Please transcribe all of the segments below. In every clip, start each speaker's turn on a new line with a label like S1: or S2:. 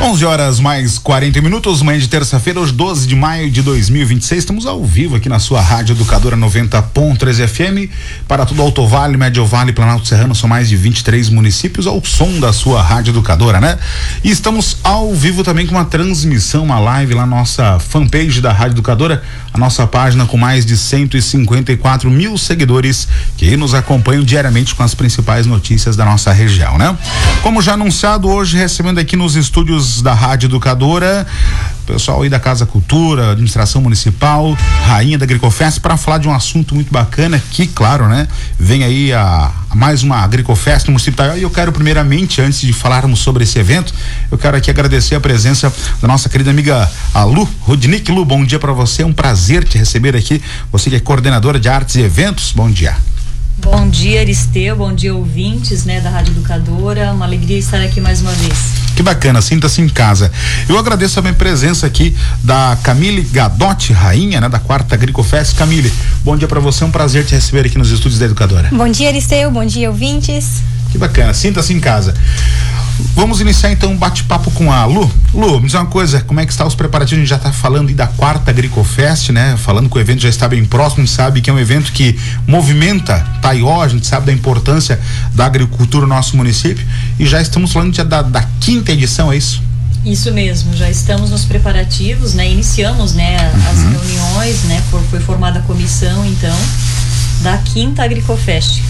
S1: 11 horas mais 40 minutos, manhã de terça-feira, hoje 12 de maio de 2026. Estamos ao vivo aqui na sua Rádio Educadora 90.3 FM para todo Alto Vale, Médio Vale, Planalto Serrano. São mais de 23 municípios ao som da sua Rádio Educadora, né? E estamos ao vivo também com uma transmissão, uma live lá na nossa fanpage da Rádio Educadora, a nossa página com mais de 154 mil seguidores que nos acompanham diariamente com as principais notícias da nossa região, né? Como já anunciado, hoje recebendo aqui nos estúdios da Rádio Educadora, pessoal aí da Casa Cultura, Administração Municipal, Rainha da Agricofest, para falar de um assunto muito bacana que, claro, né, vem aí a mais uma Agricofest no município de Itaió. E eu quero primeiramente, antes de falarmos sobre esse evento, eu quero aqui agradecer a presença da nossa querida amiga a Lu Rudnick. Lu, bom dia para você, é um prazer te receber aqui, você que é coordenadora de artes e eventos, bom dia.
S2: Bom dia, Aristeu, bom dia, ouvintes, né, da Rádio Educadora, uma alegria estar aqui mais uma vez.
S1: Que bacana, sinta-se em casa. Eu agradeço também a presença aqui da Camille Gadotti, rainha, né, da quarta Agricofest. Camille, bom dia para você, é um prazer te receber aqui nos estúdios da Educadora.
S3: Bom dia, Aristeu, bom dia, ouvintes.
S1: Que bacana, sinta-se em casa. Vamos iniciar então um bate-papo com a Lu. Lu, me diz uma coisa, como é que está os preparativos? A gente já está falando aí da quarta Agricofest, né? Falando que o evento já está bem próximo, a gente sabe que é um evento que movimenta Itaió, a gente sabe da importância da agricultura no nosso município e já estamos falando da quinta edição, é isso?
S2: Isso mesmo, já estamos nos preparativos, né? Iniciamos, né, as reuniões, né? Foi formada a comissão, então, da quinta Agricofest.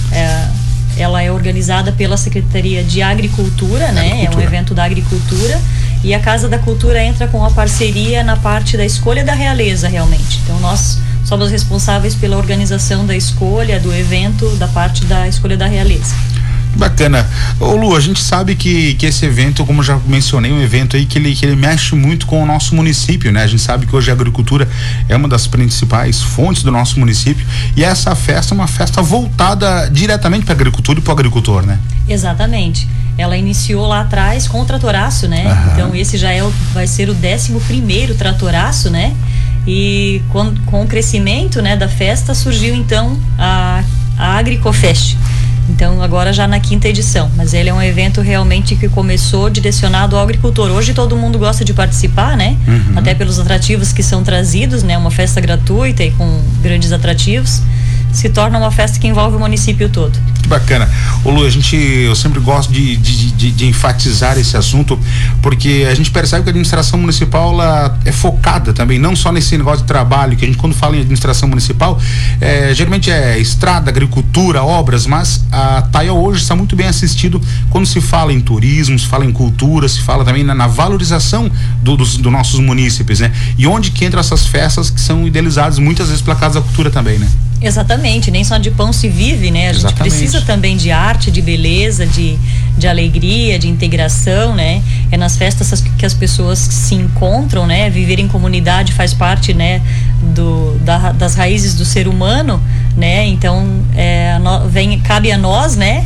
S2: Ela é organizada pela Secretaria de Agricultura, né? É um evento da agricultura e a Casa da Cultura entra com a parceria na parte da escolha da realeza, realmente. Então nós somos responsáveis pela organização da escolha do evento, da parte da escolha da realeza.
S1: Bacana. Ô Lu, a gente sabe que esse evento, como já mencionei, um evento aí que ele mexe muito com o nosso município, né? A gente sabe que hoje a agricultura é uma das principais fontes do nosso município e essa festa é uma festa voltada diretamente para a agricultura e para o agricultor, né? Exatamente.
S2: Ela iniciou lá atrás com o tratoraço, né? Então esse já vai ser o 11º tratoraço, né? E com o crescimento, né, da festa surgiu então a Agricofest. Então agora já na quinta edição, mas ele é um evento realmente que começou direcionado ao agricultor. Hoje todo mundo gosta de participar, né? Até pelos atrativos que são trazidos, né? Uma festa gratuita e com grandes atrativos, se torna uma festa que envolve o município todo.
S1: Bacana. Ô Lu, eu sempre gosto de enfatizar esse assunto, porque a gente percebe que a administração municipal ela é focada também, não só nesse negócio de trabalho, que a gente quando fala em administração municipal, geralmente é estrada, agricultura, obras, mas a Itaió hoje está muito bem assistido quando se fala em turismo, se fala em cultura, se fala também na valorização dos nossos munícipes, né? E onde que entram essas festas que são idealizadas muitas vezes pela Casa da Cultura também, né?
S2: Exatamente, nem só de pão se vive, né? A gente precisa também de arte, de beleza, de alegria, de integração, né? É nas festas que as pessoas se encontram, né? Viver em comunidade faz parte, né? Das raízes do ser humano, né? Então, cabe a nós, né?